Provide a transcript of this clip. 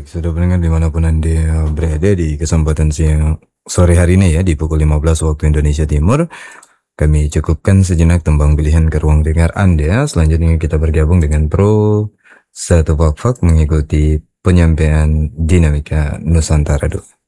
Baik, sudah pendengar dimanapun Anda berada di kesempatan siang sore hari ini ya, di pukul 15 waktu Indonesia Timur, kami cukupkan sejenak tembang pilihan ke ruang dengar Anda. Selanjutnya kita bergabung dengan Pro Satu Fak mengikuti penyampaian Dinamika Nusantara dulu.